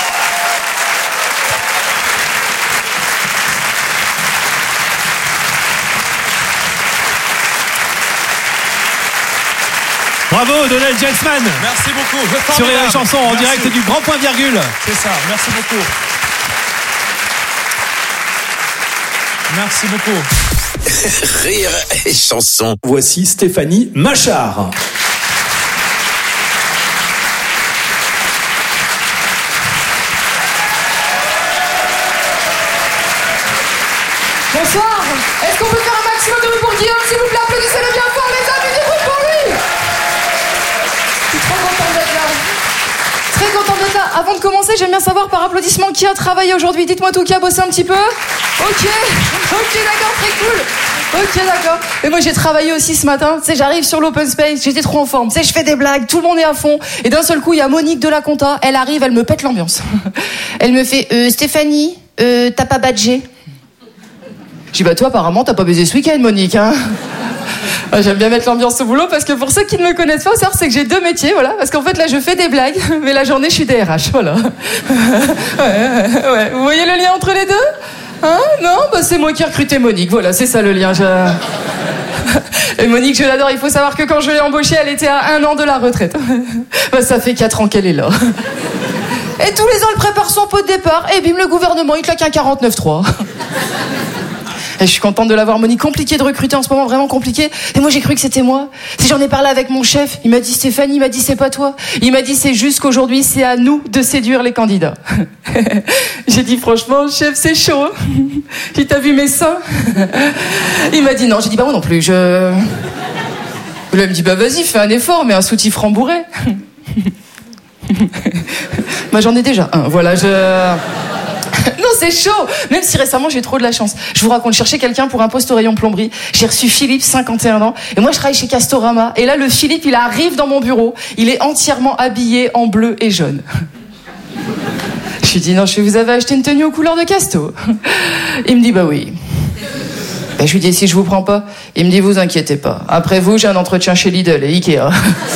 Speaker 2: Bravo, Donald Jacksman.
Speaker 7: Merci beaucoup.
Speaker 2: Sur les chansons en direct du Grand Point Virgule.
Speaker 7: C'est ça, merci beaucoup. Merci beaucoup.
Speaker 3: Rire et chanson.
Speaker 2: Voici Stéphanie Machard.
Speaker 6: Bonsoir. Est-ce qu'on peut faire un maximum de bruit pour Guillaume, s'il vous plaît? Applaudissez-le bien fort, les amis, du bruit pour lui. Je suis trop contente d'être là. Très contente d'être là. Avant de commencer, j'aime bien savoir par applaudissement qui a travaillé aujourd'hui. Dites-moi tout, qui a bossé un petit peu? Ok, d'accord, très cool. Ok, d'accord. Et moi, j'ai travaillé aussi ce matin. Tu sais, j'arrive sur l'open space, j'étais trop en forme. Tu sais, je fais des blagues, tout le monde est à fond. Et d'un seul coup, il y a Monique de la compta. Elle arrive, elle me pète l'ambiance. Elle me fait, Stéphanie, t'as pas badgé? Je dis, bah toi, apparemment, t'as pas baisé ce week-end, Monique, hein. J'aime bien mettre l'ambiance au boulot parce que pour ceux qui ne me connaissent pas, c'est que j'ai deux métiers, voilà. Parce qu'en fait, là, je fais des blagues, mais la journée, je suis DRH, voilà. Ouais. Vous voyez le lien entre les deux? Hein? Non? Bah, c'est moi qui ai recruté Monique, voilà, c'est ça le lien. Et Monique, je l'adore, il faut savoir que quand je l'ai embauchée, elle était à 1 an de la retraite. Bah, ça fait 4 ans qu'elle est là. Et tous les ans, elle prépare son pot de départ, et bim, le gouvernement, il claque un 49.3. Et je suis contente de l'avoir, Monique. Compliqué de recruter en ce moment, vraiment compliqué. Et moi, j'ai cru que c'était moi. Si j'en ai parlé avec mon chef, il m'a dit, Stéphanie, il m'a dit, c'est pas toi. Il m'a dit, c'est juste qu'aujourd'hui, c'est à nous de séduire les candidats. J'ai dit, franchement, chef, c'est chaud. J'ai dit, t'as vu mes seins? Il m'a dit, non. J'ai dit, bah, moi non plus, Là, il me dit, bah, vas-y, fais un effort, mais un soutif rembourré. Bah, j'en ai déjà un. Voilà, Non, c'est chaud. Même si récemment j'ai trop de la chance. Je vous raconte, je cherchais quelqu'un pour un poste au rayon plomberie. J'ai reçu Philippe, 51 ans. Et moi je travaille chez Castorama. Et là le Philippe, il arrive dans mon bureau. Il est entièrement habillé en bleu et jaune. Je lui dis, non, vous avez acheté une tenue aux couleurs de Casto? Il me dit, bah oui. Et je lui dis, si je vous prends pas? Il me dit, vous inquiétez pas. Après vous, j'ai un entretien chez Lidl et Ikea.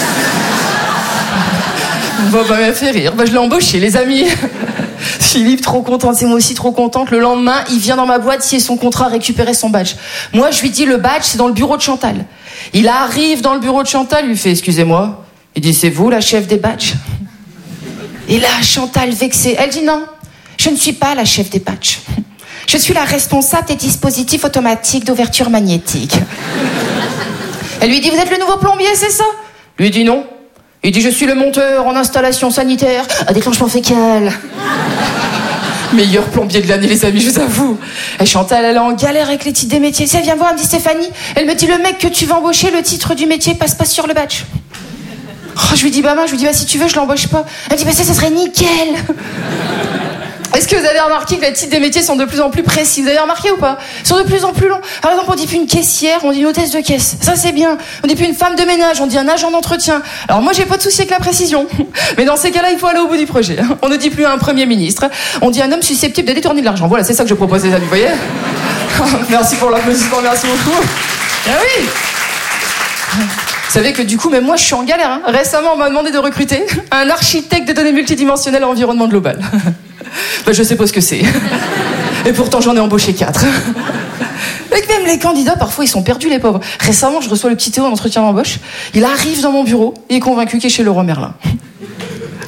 Speaker 6: Bon, bah, m'a fait rire. Bah, je l'ai embauché, les amis. Philippe, trop contente, c'est moi aussi trop contente. Le lendemain, il vient dans ma boîte signer son contrat, récupérer son badge. Moi, je lui dis, le badge, c'est dans le bureau de Chantal. Il arrive dans le bureau de Chantal, il lui fait, excusez-moi. Il dit, c'est vous la chef des badges? Et là, Chantal, vexée, elle dit, non, je ne suis pas la chef des badges. Je suis la responsable des dispositifs automatiques d'ouverture magnétique. Elle lui dit, vous êtes le nouveau plombier, c'est ça? Lui dit non. Il dit, je suis le monteur en installation sanitaire à déclenchement fécal. Meilleur plombier de l'année, les amis, je vous avoue. Et Chantal, elle est en galère avec les titres des métiers. Si elle vient voir, elle me dit, Stéphanie, elle me dit, le mec que tu vas embaucher, le titre du métier passe pas sur le badge. Oh, je lui dis, bah, si tu veux, je l'embauche pas. Elle me dit, bah, ça serait nickel. Est-ce que vous avez remarqué que les titres des métiers sont de plus en plus précis? Vous avez remarqué ou pas? Ils sont de plus en plus longs. Par exemple, on dit plus une caissière, on dit une hôtesse de caisse. Ça, c'est bien. On dit plus une femme de ménage, on dit un agent d'entretien. Alors moi, j'ai pas de souci avec la précision. Mais dans ces cas-là, il faut aller au bout du projet. On ne dit plus un premier ministre. On dit un homme susceptible de détourner de l'argent. Voilà, c'est ça que je propose, les amis, vous voyez? Merci pour l'applaudissement, merci beaucoup. Ah oui! Vous savez que du coup, même moi, je suis en galère. Récemment, on m'a demandé de recruter un architecte de données multidimensionnelles en environnement global. Ben, je sais pas ce que c'est. Et pourtant, j'en ai embauché 4. Et que même les candidats, parfois, ils sont perdus, les pauvres. Récemment, je reçois le petit Théo en entretien d'embauche. Il arrive dans mon bureau, il est convaincu qu'il est chez Leroy Merlin.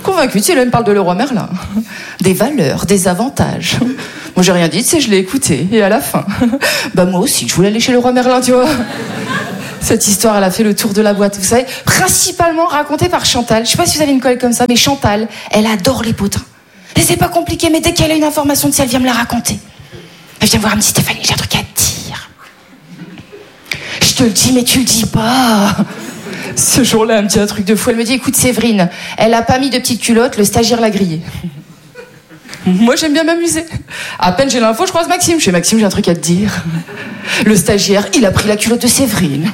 Speaker 6: Convaincu, tu sais, elle me parle de Leroy Merlin. Des valeurs, des avantages. Moi, j'ai rien dit, tu sais, je l'ai écouté. Et à la fin, bah moi aussi, je voulais aller chez Leroy Merlin, tu vois. Cette histoire, elle a fait le tour de la boîte, vous savez, principalement racontée par Chantal. Je sais pas si vous avez une collègue comme ça, mais Chantal, elle adore les potins. Et c'est pas compliqué, mais dès qu'elle a une information de ça, elle vient me la raconter. Elle vient me voir, elle me dit, Stéphanie, j'ai un truc à te dire. Je te le dis, mais tu le dis pas. Ce jour-là, elle me dit un truc de fou. Elle me dit, écoute, Séverine, elle a pas mis de petite culotte, le stagiaire l'a grillée. Moi, j'aime bien m'amuser. À peine j'ai l'info, je croise Maxime. Je fais, Maxime, j'ai un truc à te dire. Le stagiaire, il a pris la culotte de Séverine.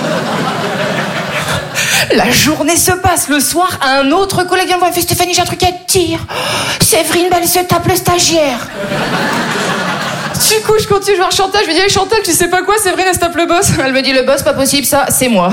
Speaker 6: La journée se passe. Le soir, un autre collègue vient me voir et fait, Stéphanie, j'ai un truc à te dire. Séverine, elle se tape le stagiaire. Du coup, je continue, je vois Chantal, je me dis, hey, Chantal, tu sais pas quoi, Séverine, elle se tape le boss. Elle me dit, le boss, pas possible, ça, c'est moi.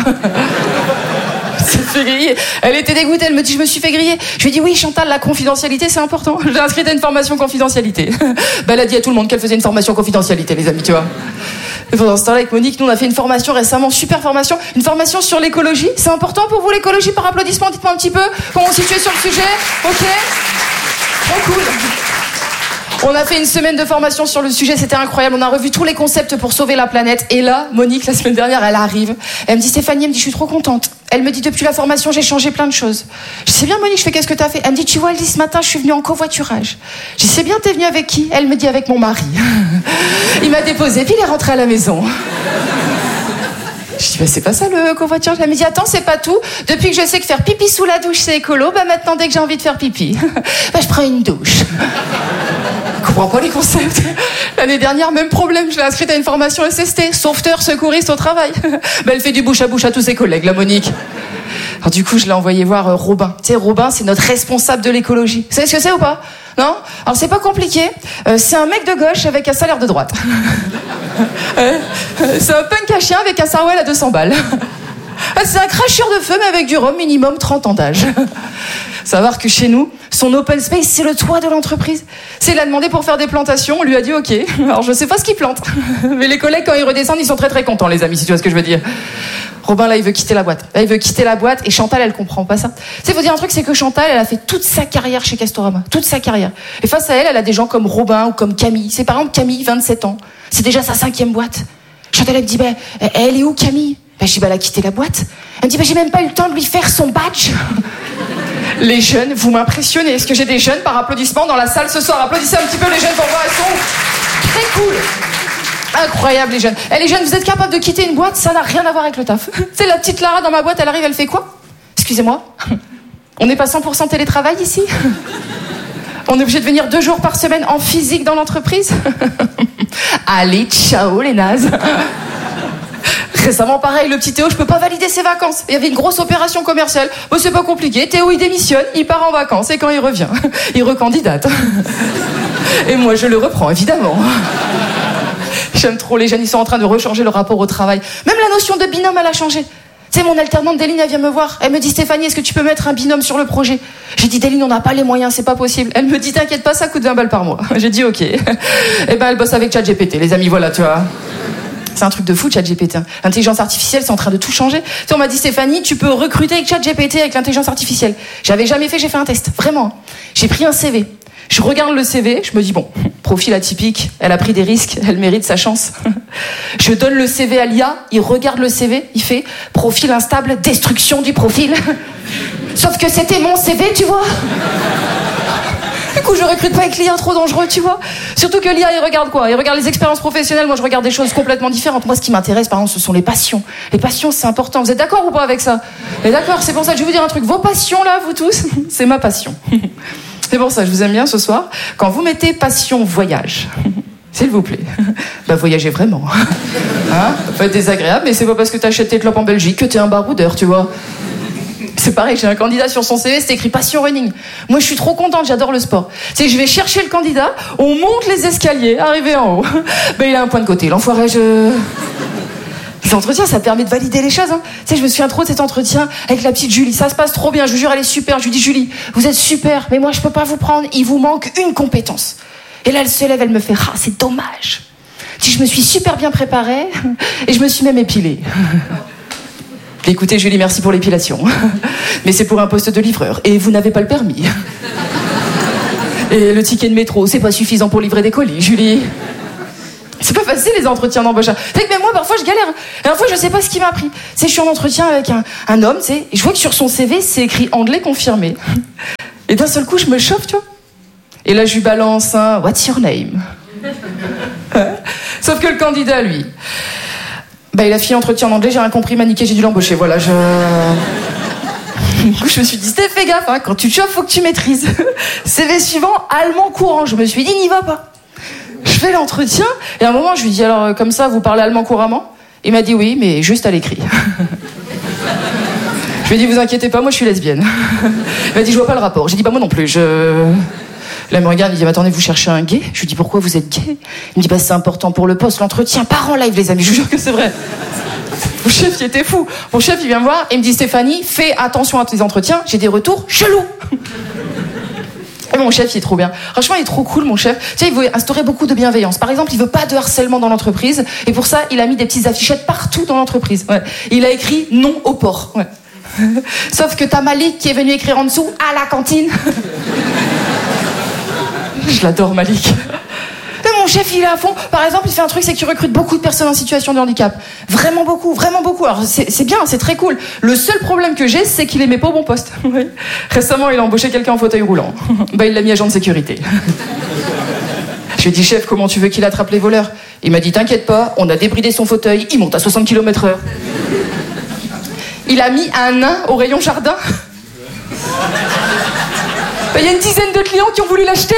Speaker 6: Elle s'est fait griller. Elle était dégoûtée, elle me dit, je me suis fait griller. Je lui ai dit, oui, Chantal, la confidentialité, c'est important. Je l'ai inscrite à une formation confidentialité. Elle a dit à tout le monde qu'elle faisait une formation confidentialité, les amis, tu vois. Et pendant ce temps-là, avec Monique, nous, on a fait une formation récemment, super formation, une formation sur l'écologie. C'est important pour vous, l'écologie, par applaudissement, dites-moi un petit peu comment on se situe sur le sujet, ok? Trop cool. On a fait une semaine de formation sur le sujet, c'était incroyable. On a revu tous les concepts pour sauver la planète. Et là, Monique, la semaine dernière, elle arrive. Elle me dit, Stéphanie, elle me dit, je suis trop contente. Elle me dit, depuis la formation, j'ai changé plein de choses. Je sais bien, Monique, je fais, qu'est-ce que t'as fait? Elle me dit, tu vois, elle dit, ce matin, je suis venue en covoiturage. Je sais bien, t'es venue avec qui? Elle me dit, avec mon mari. Il m'a déposé, puis il est rentré à la maison. Je dis, bah, c'est pas ça le covoiturage. Elle me dit, attends, c'est pas tout. Depuis que je sais que faire pipi sous la douche, c'est écolo, bah maintenant, dès que j'ai envie de faire pipi, bah, je prends une douche. Je comprends pas les concepts. L'année dernière, même problème, je l'ai inscrite à une formation SST, sauveteur, secouriste au travail. Bah, elle fait du bouche à bouche à tous ses collègues, la Monique. Alors du coup, je l'ai envoyé voir Robin. Tu sais, Robin, c'est notre responsable de l'écologie. Vous savez ce que c'est ou pas? Non? Alors c'est pas compliqué. C'est un mec de gauche avec un salaire de droite. C'est un punk à chien avec un sarouel à 200 balles. C'est un cracheur de feu mais avec du rhum, minimum 30 ans d'âge. Savoir que chez nous, son open space, c'est le toit de l'entreprise. C'est, il a demandé pour faire des plantations, on lui a dit ok. Alors je sais pas ce qu'il plante, mais les collègues quand ils redescendent, ils sont très très contents, les amis, si tu vois ce que je veux dire. Robin là, il veut quitter la boîte. Là, il veut quitter la boîte et Chantal, elle comprend pas ça. Tu sais, faut dire un truc, c'est que Chantal, elle a fait toute sa carrière chez Castorama, toute sa carrière. Et face à elle, elle a des gens comme Robin ou comme Camille. C'est par exemple Camille, 27 ans. C'est déjà sa 5e boîte. Chantal, elle me dit, bah, elle est où Camille? Ben, je dis, bah, elle a quitté la boîte. Elle me dit, bah, j'ai même pas eu le temps de lui faire son badge. Les jeunes, vous m'impressionnez. Est-ce que j'ai des jeunes par applaudissement dans la salle ce soir? Applaudissez un petit peu les jeunes pour voir, elles sont très cool. Incroyable les jeunes. Les jeunes, vous êtes capables de quitter une boîte, ça n'a rien à voir avec le taf. C'est la petite Lara dans ma boîte, elle arrive, elle fait quoi? Excusez-moi, on n'est pas 100% télétravail ici? On est obligé de venir 2 jours par semaine en physique dans l'entreprise? Allez, ciao les nazes. Récemment, pareil, le petit Théo, je peux pas valider ses vacances. Il y avait une grosse opération commerciale. Bon, c'est pas compliqué. Théo, il démissionne, il part en vacances. Et quand il revient, il recandidate. Et moi, je le reprends, évidemment. J'aime trop les jeunes, ils sont en train de rechanger le rapport au travail. Même la notion de binôme, elle a changé. Tu sais, mon alternante Déline, elle vient me voir. Elle me dit, Stéphanie, est-ce que tu peux mettre un binôme sur le projet? J'ai dit, Déline, on n'a pas les moyens, c'est pas possible. Elle me dit, t'inquiète pas, ça coûte 20 balles par mois. J'ai dit, ok. Et ben, elle bosse avec ChatGPT, les amis, voilà, tu vois. C'est un truc de fou, ChatGPT. L'intelligence artificielle, c'est en train de tout changer. Tu sais, on m'a dit, Stéphanie, tu peux recruter avec ChatGPT avec l'intelligence artificielle. J'avais jamais fait, j'ai fait un test. Vraiment. J'ai pris un CV. Je regarde le CV, je me dis, bon, profil atypique, elle a pris des risques, elle mérite sa chance. Je donne le CV à l'IA, il regarde le CV, il fait profil instable, destruction du profil. Sauf que c'était mon CV, tu vois. Du coup, je recrute pas avec l'IA, trop dangereux, tu vois. Surtout que l'IA, il regarde quoi? Il regarde les expériences professionnelles, moi je regarde des choses complètement différentes. Moi, ce qui m'intéresse, par exemple, ce sont les passions. Les passions, c'est important. Vous êtes d'accord ou pas avec ça? Et d'accord, c'est pour ça que je vais vous dire un truc. Vos passions, là, vous tous, c'est ma passion. C'est pour ça que je vous aime bien ce soir. Quand vous mettez passion voyage, s'il vous plaît, bah voyagez vraiment. Hein? Ça peut être désagréable, mais c'est pas parce que t'achètes tes clopes en Belgique que t'es un baroudeur, tu vois. C'est pareil, j'ai un candidat sur son CV, c'est écrit passion running. Moi, je suis trop contente, j'adore le sport. Tu sais, je vais chercher le candidat, on monte les escaliers, arrivé en haut. Ben, il a un point de côté, l'enfoiré, Les entretiens, ça permet de valider les choses. Hein. Tu sais, je me souviens trop de cet entretien avec la petite Julie. Ça se passe trop bien, je vous jure, elle est super. Je lui dis, Julie, vous êtes super, mais moi, je peux pas vous prendre. Il vous manque une compétence. Et là, elle se lève, elle me fait, ah, c'est dommage. Tu sais, je me suis super bien préparée et je me suis même épilée. Écoutez, Julie, merci pour l'épilation. Mais c'est pour un poste de livreur. Et vous n'avez pas le permis. Et le ticket de métro, c'est pas suffisant pour livrer des colis, Julie. C'est pas facile, les entretiens d'embauche. Fait que même moi, parfois, je galère. La dernière fois, je sais pas ce qui m'a pris. Je suis en entretien avec un homme, et je vois que sur son CV, c'est écrit anglais confirmé. Et d'un seul coup, je me chauffe, tu vois. Et là, je lui balance un « What's your name ?» Sauf que le candidat, lui... il a fait entretien en anglais, j'ai rien compris, m'a niqué, j'ai dû l'embaucher, voilà, Du coup, je me suis dit, Steph, fais gaffe, quand tu te chauffes, faut que tu maîtrises. CV suivant, allemand courant. Je me suis dit, n'y va pas. Je fais l'entretien, et à un moment, je lui dis, alors, comme ça, vous parlez allemand couramment ? Il m'a dit oui, mais juste à l'écrit. Je lui ai dit, vous inquiétez pas, moi, je suis lesbienne. Il m'a dit, je vois pas le rapport. J'ai dit, moi non plus, Là, il me regarde, il dit, attendez, vous cherchez un gay ? Je lui dis, pourquoi vous êtes gay ? Il me dit, c'est important pour le poste, l'entretien, part en live, les amis, je vous jure que c'est vrai. Mon chef, il était fou. Mon chef, il vient me voir et il me dit, Stéphanie, fais attention à tes entretiens, j'ai des retours chelous. Et mon chef, il est trop bien. Franchement, il est trop cool, mon chef. Tu sais, il veut instaurer beaucoup de bienveillance. Par exemple, il veut pas de harcèlement dans l'entreprise. Et pour ça, il a mis des petites affichettes partout dans l'entreprise. Ouais. Il a écrit non au porc. Ouais. Sauf que t'as Malik qui est venu écrire en dessous à la cantine. Je l'adore, Malik. Mais mon chef, il est à fond. Par exemple, il fait un truc, c'est qu'il recrute beaucoup de personnes en situation de handicap. Vraiment beaucoup, vraiment beaucoup. Alors, c'est bien, c'est très cool. Le seul problème que j'ai, c'est qu'il les met pas au bon poste. Oui. Récemment, il a embauché quelqu'un en fauteuil roulant. Il l'a mis agent de sécurité. Je lui ai dit, chef, comment tu veux qu'il attrape les voleurs ? Il m'a dit, t'inquiète pas, on a débridé son fauteuil, il monte à 60 km/h. Il a mis un nain au rayon jardin. Il y a une dizaine de clients qui ont voulu l'acheter.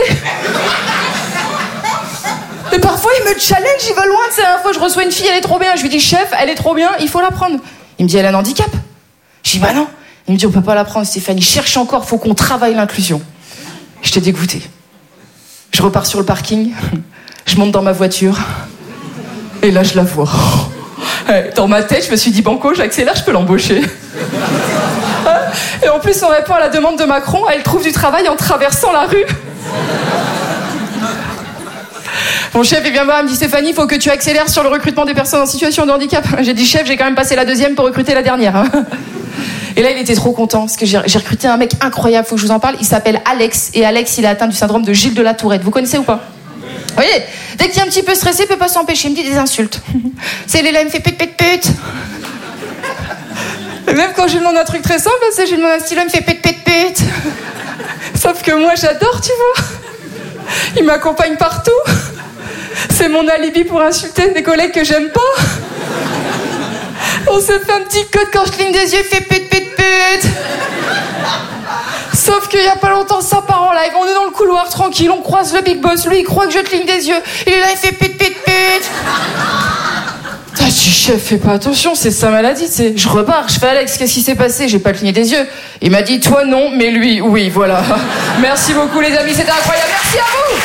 Speaker 6: Et parfois, il me challenge, il va loin. Tu sais, la dernière fois, je reçois une fille, elle est trop bien. Je lui dis, chef, elle est trop bien, il faut la prendre. Il me dit, elle a un handicap. Je dis, non. Il me dit, on peut pas la prendre, Stéphanie. Cherche encore, faut qu'on travaille l'inclusion. J'étais dégoûtée. Je repars sur le parking, je monte dans ma voiture, et là, je la vois. Dans ma tête, je me suis dit, banco, j'accélère, je peux l'embaucher. Et en plus, on répond à la demande de Macron, elle trouve du travail en traversant la rue. Mon chef, il vient me voir, il me dit, Stéphanie, il faut que tu accélères sur le recrutement des personnes en situation de handicap. J'ai dit, chef, j'ai quand même passé la deuxième pour recruter la dernière. Et là, il était trop content, parce que j'ai recruté un mec incroyable, faut que je vous en parle. Il s'appelle Alex, et Alex, il est atteint du syndrome de Gilles de la Tourette. Vous connaissez ou pas ? Vous voyez, dès qu'il est un petit peu stressé, il peut pas s'empêcher, il me dit des insultes. C'est là, il me fait pute. Et même quand je lui demande un truc très simple, je lui demande un stylo, il me fait pute. Sauf que moi, j'adore, tu vois. Il m'accompagne partout. C'est mon alibi pour insulter des collègues que j'aime pas. On se fait un petit code quand je cligne des yeux, il fait pute. Sauf qu'il y a pas longtemps, ça part en live. On est dans le couloir, tranquille, on croise le big boss. Lui, il croit que je cligne des yeux. Il est là, il fait pute. Je dis, chef, fais pas attention, c'est sa maladie, tu sais. Je repars, je fais, Alex, qu'est-ce qui s'est passé ? J'ai pas cligné des yeux. Il m'a dit, toi non, mais lui, oui, voilà. Merci beaucoup, les amis, c'était incroyable. Merci à vous.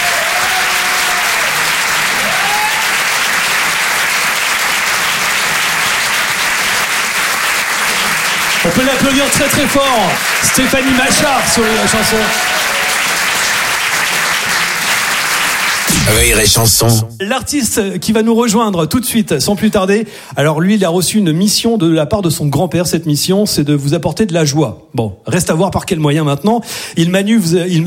Speaker 2: On peut l'applaudir très très fort. Stéphanie Machard sur la chanson.
Speaker 3: Rire et chanson.
Speaker 2: L'artiste qui va nous rejoindre tout de suite, sans plus tarder. Alors lui, il a reçu une mission de la part de son grand-père. Cette mission, c'est de vous apporter de la joie. Bon, reste à voir par quel moyen maintenant. Il manie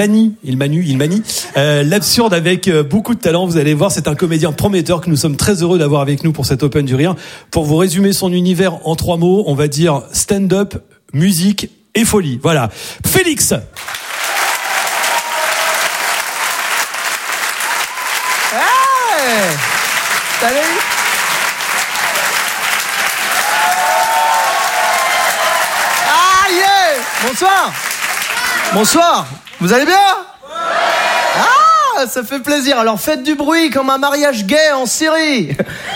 Speaker 2: l'absurde avec beaucoup de talent. Vous allez voir, c'est un comédien prometteur que nous sommes très heureux d'avoir avec nous pour cet Open du Rire. Pour vous résumer son univers en 3 mots, on va dire stand-up, musique et folie. Voilà. Félix.
Speaker 8: Salut. Ah yeah. Bonsoir. Vous allez bien? Ah, ça fait plaisir. Alors faites du bruit comme un mariage gay en Syrie.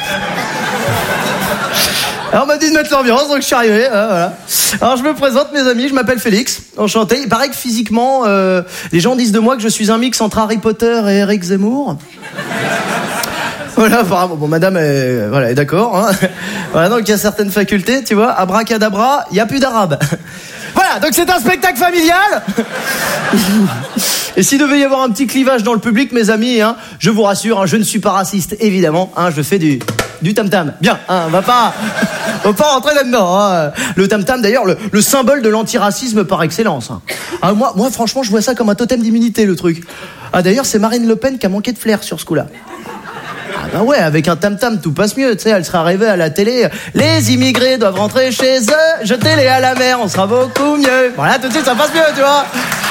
Speaker 8: Alors on m'a dit de mettre l'ambiance, donc je suis arrivé. Voilà. Alors je me présente, mes amis, je m'appelle Félix. Enchanté. Il paraît que physiquement, les gens disent de moi que je suis un mix entre Harry Potter et Eric Zemmour. Voilà, apparemment. Bon, madame est d'accord. Hein. Voilà, donc il y a certaines facultés, tu vois. Abracadabra, il n'y a plus d'arabe. Voilà, donc c'est un spectacle familial. Et s'il devait y avoir un petit clivage dans le public, mes amis, hein, je vous rassure, hein, je ne suis pas raciste, évidemment. Hein, je fais du tam-tam. Bien, hein, Faut pas rentrer là-dedans. Hein. Le tam-tam, d'ailleurs, le symbole de l'antiracisme par excellence. Hein. Ah, moi, franchement, je vois ça comme un totem d'immunité, le truc. Ah, d'ailleurs, c'est Marine Le Pen qui a manqué de flair sur ce coup-là. Ah bah ouais, avec un tam-tam, tout passe mieux, tu sais, elle serait arrivée à la télé. Les immigrés doivent rentrer chez eux, jetez-les à la mer, on sera beaucoup mieux. Voilà, tout de suite, ça passe mieux, tu vois.